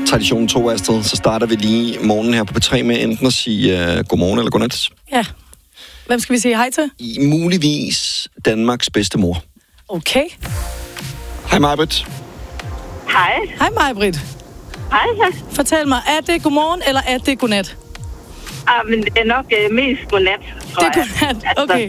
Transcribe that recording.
traditionen tro afsted, så starter vi lige morgenen her på P3 med enten at sige godmorgen eller godnat. Ja. Hvem skal vi sige hej til? Muligvis Danmarks bedste mor. Okay. Hej Maj-Brit. Hej. Hej Maj-Brit. Hej, ja. Fortæl mig, er det godmorgen eller er det godnat? Men det er nok mest godnat, tror Det er godnat, okay.